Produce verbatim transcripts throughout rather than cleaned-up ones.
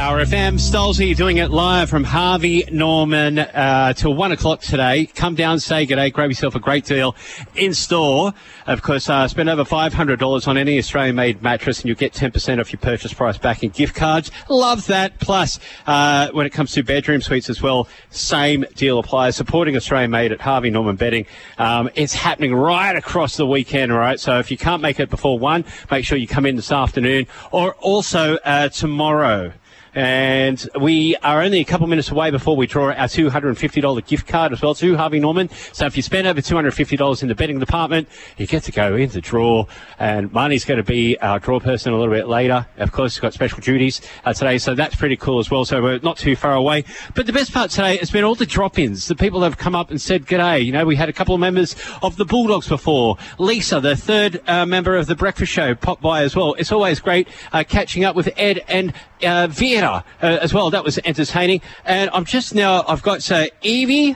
Power F M. Stolzy doing it live from Harvey Norman uh, till one o'clock today. Come down, say good day, grab yourself a great deal in store. Of course, uh, spend over five hundred dollars on any Australian-made mattress and you'll get ten percent off your purchase price back in gift cards. Love that. Plus, uh, when it comes to bedroom suites as well, same deal applies. Supporting Australian-made at Harvey Norman Bedding. Um, it's happening right across the weekend, all right? So if you can't make it before one, make sure you come in this afternoon or also uh, tomorrow. And we are only a couple minutes away before we draw our two hundred fifty dollars gift card as well to Harvey Norman. So if you spend over two hundred fifty dollars in the betting department, you get to go in the draw. And Marnie's going to be our draw person a little bit later. Of course, he's got special duties uh, today, so that's pretty cool as well. So we're not too far away. But the best part today has been all the drop-ins. The people have come up and said g'day. You know, we had a couple of members of the Bulldogs before. Lisa, the third uh, member of the Breakfast Show, popped by as well. It's always great uh, catching up with Ed and uh, Vera. Uh, as well. That was entertaining. And I'm just now, I've got uh, Evie,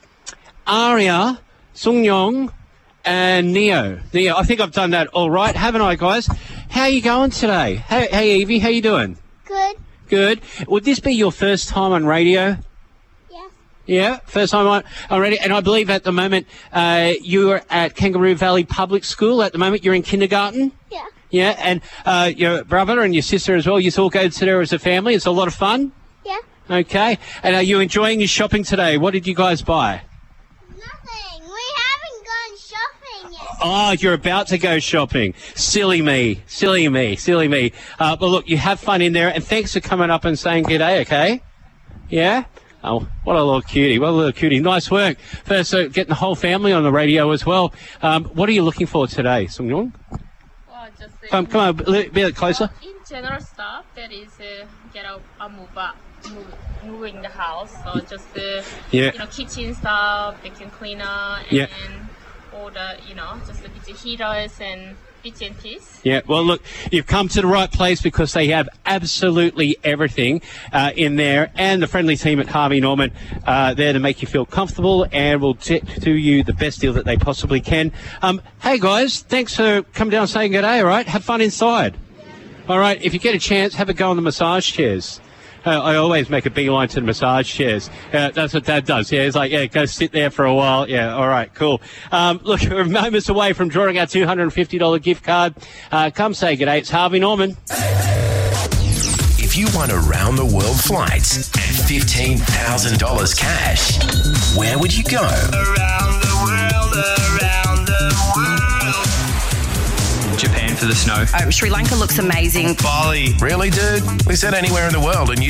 Aria, Sung Yong, and Neo. Neo, I think I've done that all right, haven't I, guys? How are you going today? Hey, hey Evie, how you doing? Good. Good. Would this be your first time on radio? Yeah. Yeah, first time on, on radio. And I believe at the moment uh, you're at Kangaroo Valley Public School. At the moment, you're in kindergarten? Yeah. Yeah, and uh, your brother and your sister as well, you all go to there as a family. It's a lot of fun? Yeah. Okay. And are you enjoying your shopping today? What did you guys buy? Nothing. We haven't gone shopping yet. Oh, you're about to go shopping. Silly me. Silly me. Silly me. Uh, but look, you have fun in there, and thanks for coming up and saying good day, okay? Yeah? Oh, what a little cutie. What a little cutie. Nice work. First, uh, getting the whole family on the radio as well. Um, what are you looking for today, Sung Yong? Just, uh, Come, come on, a little bit closer. In general stuff, that is uh, get a, a move up, move, moving the house. So just uh, yeah. you know, kitchen stuff, vacuum cleaner, and yeah. all the you know, just the bits of heaters and bits and pieces. Yeah. Well, look, you've come to the right place because they have absolutely everything uh, in there, and the friendly team at Harvey Norman uh, there to make you feel comfortable, and will get to you the best deal that they possibly can. Um, hey guys, thanks for coming down and saying good day. All right, have fun inside. All right, if you get a chance, have a go on the massage chairs. Uh, I always make a beeline to the massage chairs. Uh, that's what Dad does. Yeah, he's like, yeah, go sit there for a while. Yeah, all right, cool. Um, look, we're moments away from drawing our two hundred fifty dollars gift card. Uh, come say good day. It's Harvey Norman. If you won around-the-world flights and fifteen thousand dollars cash, where would you go? Around the world, around the world. Japan for the snow. Uh, Sri Lanka looks amazing. Bali. Really, dude? We said anywhere in the world and you